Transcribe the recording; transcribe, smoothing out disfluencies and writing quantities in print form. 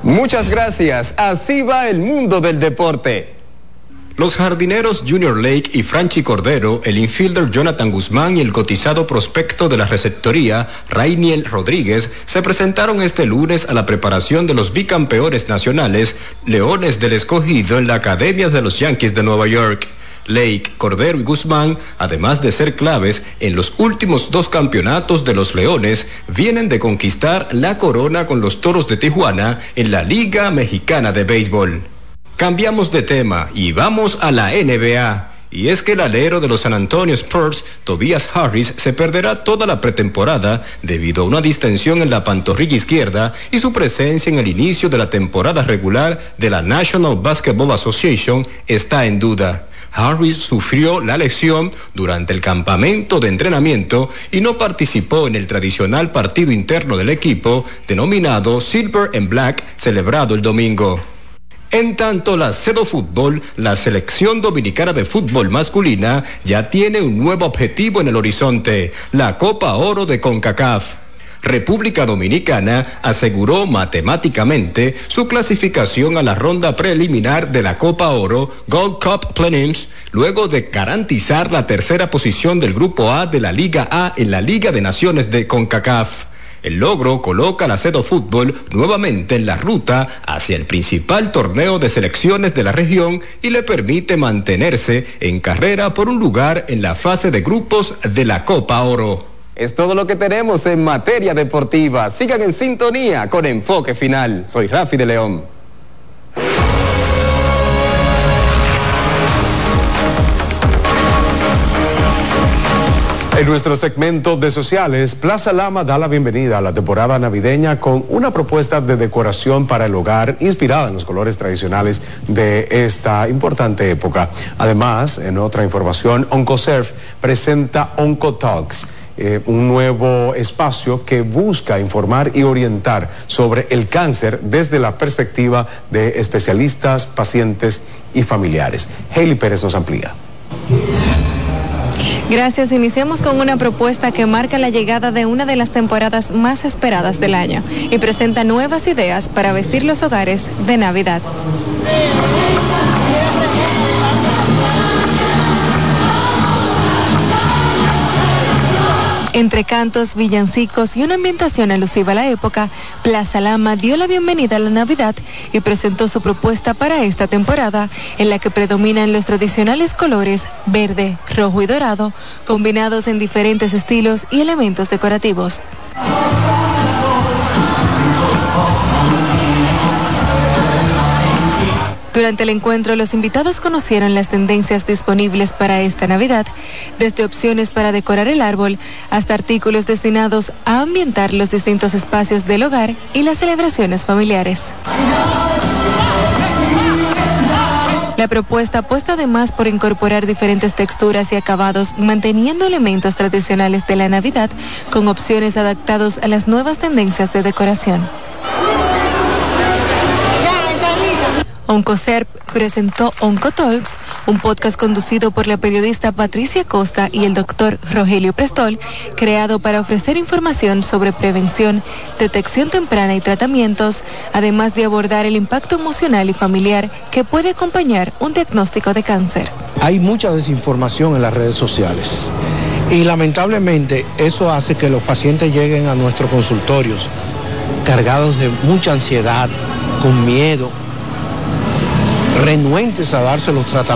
Muchas gracias. Así va el mundo del deporte. Los jardineros Junior Lake y Franchi Cordero, el infielder Jonathan Guzmán y el cotizado prospecto de la receptoría, Rainiel Rodríguez, se presentaron este lunes a la preparación de los bicampeones nacionales, Leones del Escogido, en la Academia de los Yankees de Nueva York. Lake, Cordero y Guzmán, además de ser claves en los últimos 2 campeonatos de los Leones, vienen de conquistar la corona con los Toros de Tijuana en la Liga Mexicana de Béisbol. Cambiamos de tema y vamos a la NBA. Y es que el alero de los San Antonio Spurs, Tobias Harris, se perderá toda la pretemporada debido a una distensión en la pantorrilla izquierda y su presencia en el inicio de la temporada regular de la National Basketball Association está en duda. Harris sufrió la lesión durante el campamento de entrenamiento y no participó en el tradicional partido interno del equipo, denominado Silver and Black, celebrado el domingo. En tanto, la CEDO Fútbol, la selección dominicana de fútbol masculina, ya tiene un nuevo objetivo en el horizonte, la Copa Oro de CONCACAF. República Dominicana aseguró matemáticamente su clasificación a la ronda preliminar de la Copa Oro Gold Cup Play-ins, luego de garantizar la tercera posición del Grupo A de la Liga A en la Liga de Naciones de CONCACAF. El logro coloca a la CEDO Fútbol nuevamente en la ruta hacia el principal torneo de selecciones de la región y le permite mantenerse en carrera por un lugar en la fase de grupos de la Copa Oro. Es todo lo que tenemos en materia deportiva. Sigan en sintonía con Enfoque Final. Soy Rafi de León. En nuestro segmento de sociales, Plaza Lama da la bienvenida a la temporada navideña con una propuesta de decoración para el hogar inspirada en los colores tradicionales de esta importante época. Además, en otra información, Oncosurf presenta Oncotalks, un nuevo espacio que busca informar y orientar sobre el cáncer desde la perspectiva de especialistas, pacientes y familiares. Hailey Pérez nos amplía. Gracias. Iniciamos con una propuesta que marca la llegada de una de las temporadas más esperadas del año y presenta nuevas ideas para vestir los hogares de Navidad. Entre cantos, villancicos y una ambientación alusiva a la época, Plaza Lama dio la bienvenida a la Navidad y presentó su propuesta para esta temporada, en la que predominan los tradicionales colores verde, rojo y dorado, combinados en diferentes estilos y elementos decorativos. Durante el encuentro, los invitados conocieron las tendencias disponibles para esta Navidad, desde opciones para decorar el árbol hasta artículos destinados a ambientar los distintos espacios del hogar y las celebraciones familiares. La propuesta apuesta además por incorporar diferentes texturas y acabados, manteniendo elementos tradicionales de la Navidad con opciones adaptados a las nuevas tendencias de decoración. Oncosurf presentó Oncotalks, un podcast conducido por la periodista Patricia Costa y el doctor Rogelio Prestol, creado para ofrecer información sobre prevención, detección temprana y tratamientos, además de abordar el impacto emocional y familiar que puede acompañar un diagnóstico de cáncer. Hay mucha desinformación en las redes sociales y lamentablemente eso hace que los pacientes lleguen a nuestros consultorios cargados de mucha ansiedad, con miedo, renuentes a darse los tratamientos